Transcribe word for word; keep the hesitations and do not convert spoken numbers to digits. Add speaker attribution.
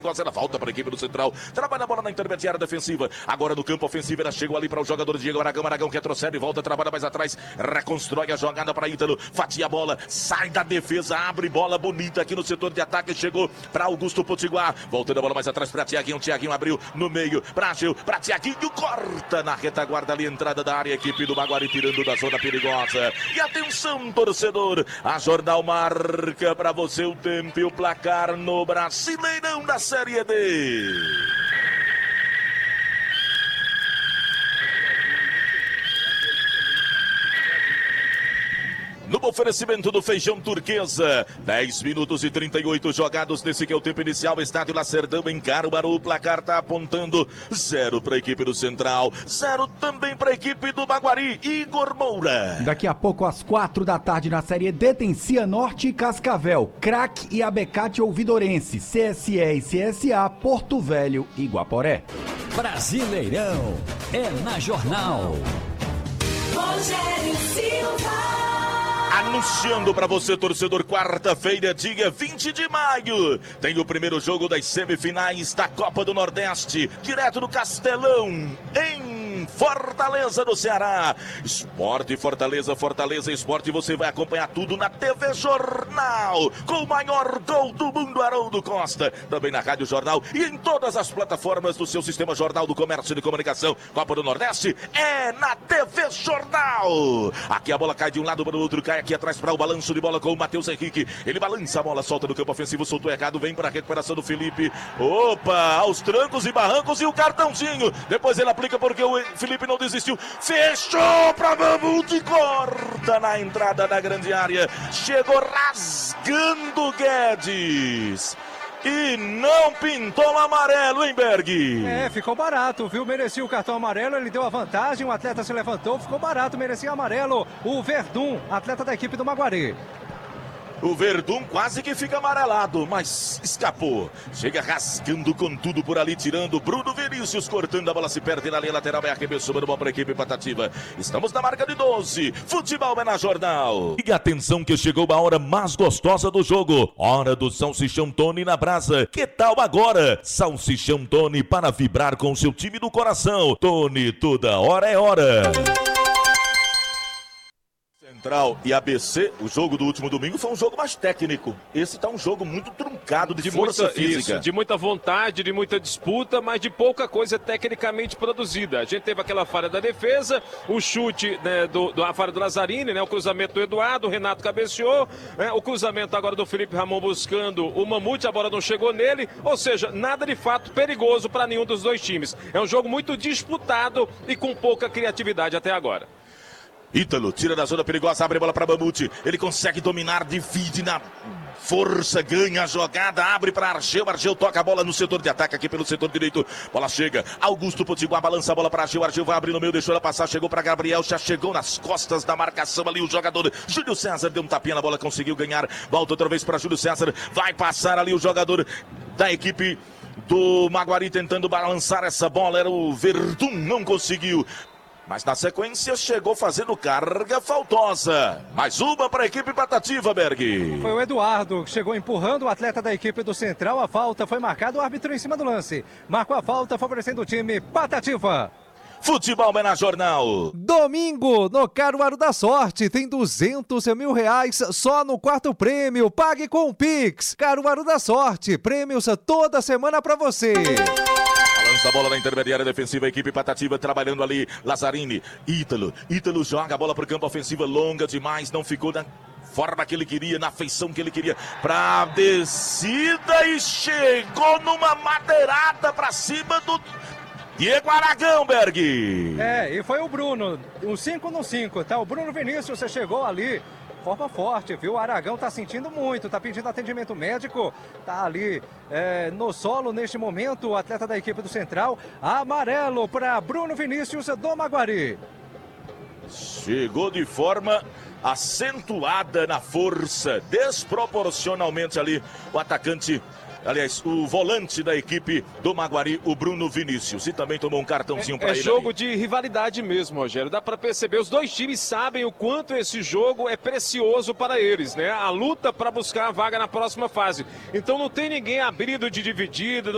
Speaker 1: Ela volta para a equipe do Central, trabalha a bola na intermediária defensiva, agora no campo ofensivo, ela chegou ali para o jogador Diego Aragão, Aragão retrocede, volta, trabalha mais atrás, reconstrói a jogada para Ítalo, fatia a bola, sai da defesa, abre bola bonita aqui no setor de ataque, chegou para Augusto Potiguar, voltando a bola mais atrás para Tiaguinho, Tiaguinho abriu no meio, para Gil, para Tiaguinho, corta na retaguarda ali, entrada da área, equipe do Maguari tirando da zona perigosa, e atenção torcedor, a Jornal marca para você o tempo e o placar no Brasileirão da Série D. No oferecimento do Feijão Turquesa, dez minutos e trinta e oito jogados nesse que é o tempo inicial, Estádio Lacerdão em Caruaru, o placar tá apontando zero para a equipe do Central, zero também para a equipe do Maguari, Igor Moura.
Speaker 2: Daqui a pouco às quatro da tarde na Série D tem Cianorte e Cascavel, Crack e Abecate Ouvidorense, C S E e C S A, Porto Velho e Guaporé.
Speaker 3: Brasileirão é na Jornal.
Speaker 4: Rogério Silva.
Speaker 1: Anunciando para você, torcedor, quarta-feira, dia vinte de maio, tem o primeiro jogo das semifinais da Copa do Nordeste, direto do Castelão, em Fortaleza, do Ceará. Esporte Fortaleza, Fortaleza Esporte, você vai acompanhar tudo na T V Jornal, com o maior gol do mundo, Haroldo Costa, também na Rádio Jornal e em todas as plataformas do seu sistema Jornal do Comércio e de Comunicação. Copa do Nordeste é na T V Jornal. Aqui a bola cai de um lado para o outro, cai aqui atrás para o balanço de bola com o Matheus Henrique. Ele balança a bola, solta no campo ofensivo, soltou errado, vem para a recuperação do Felipe. Opa, aos trancos e barrancos e o cartãozinho. Depois ele aplica porque o Felipe não desistiu. Fechou para Mamute, corta na entrada da grande área. Chegou rasgando Guedes. E não pintou o amarelo, hein, Berg?
Speaker 5: É, ficou barato, viu? Merecia o cartão amarelo, ele deu a vantagem, o atleta se levantou, ficou barato, merecia amarelo. O Verdun, atleta da equipe do Maguari.
Speaker 1: O Verdun quase que fica amarelado, mas escapou. Chega rasgando com tudo por ali, tirando Bruno Vinícius, cortando a bola, se perde na linha lateral, é arremessou para a equipe Patativa. Estamos na marca de doze, futebol é na Jornal. E atenção que chegou a hora mais gostosa do jogo, hora do Salsichão Tony na brasa. Que tal agora? Salsichão Tony para vibrar com o seu time do coração. Tony, toda hora é hora. Central e A B C, o jogo do último domingo foi um jogo mais técnico. Esse tá um jogo muito truncado de, de força
Speaker 6: muita,
Speaker 1: física.
Speaker 6: Isso, de muita vontade, de muita disputa, mas de pouca coisa tecnicamente produzida. A gente teve aquela falha da defesa, o chute, né, do, do, a falha do Lazzarini, né, o cruzamento do Eduardo, o Renato cabeceou, né, o cruzamento agora do Felipe Ramon buscando o Mamute, a bola não chegou nele, ou seja, nada de fato perigoso para nenhum dos dois times. É um jogo muito disputado e com pouca criatividade até agora.
Speaker 1: Ítalo tira da zona perigosa, abre a bola para Mamute. Ele consegue dominar, divide na força, ganha a jogada, abre para Argel. Argel toca a bola no setor de ataque aqui pelo setor direito. Bola chega, Augusto Potiguar balança a bola para Argel. Argel vai abrir no meio, deixou ela passar, chegou para Gabriel, já chegou nas costas da marcação ali o jogador. Júlio César deu um tapinha na bola, conseguiu ganhar. Volta outra vez para Júlio César, vai passar ali o jogador da equipe do Maguari tentando balançar essa bola. Era o Verdun, não conseguiu. Mas na sequência chegou fazendo carga faltosa. Mais uma para a equipe Patativa, Berg.
Speaker 5: Foi o Eduardo que chegou empurrando o atleta da equipe do Central. A falta foi marcada, o árbitro em cima do lance. Marcou a falta, favorecendo o time Patativa.
Speaker 1: Futebol é na Jornal.
Speaker 7: Domingo, no Caruaru da Sorte, tem duzentos mil reais só no quarto prêmio. Pague com o Pix. Caruaru da Sorte, prêmios toda semana para você.
Speaker 1: Lança a bola na intermediária defensiva, a equipe Patativa trabalhando ali, Lazzarini, Ítalo, Ítalo joga a bola para o campo ofensiva, longa demais, não ficou na forma que ele queria, na feição que ele queria, pra descida e chegou numa madeirada pra cima do Diego Aragão, Berg.
Speaker 5: É, e foi o Bruno, um cinco no cinco, tá? O Bruno Vinícius, você chegou ali, forma forte, viu? O Aragão tá sentindo muito, tá pedindo atendimento médico, tá ali é, no solo neste momento, o atleta da equipe do Central, amarelo para Bruno Vinícius do Maguari.
Speaker 1: Chegou de forma acentuada na força, desproporcionalmente ali, o atacante aliás, o volante da equipe do Maguari, o Bruno Vinícius, e também tomou um cartãozinho para
Speaker 6: é,
Speaker 1: ele.
Speaker 6: É jogo
Speaker 1: ali.
Speaker 6: de rivalidade mesmo, Rogério, dá para perceber, os dois times sabem o quanto esse jogo é precioso para eles, né? A luta para buscar a vaga na próxima fase. Então não tem ninguém abrido de dividido,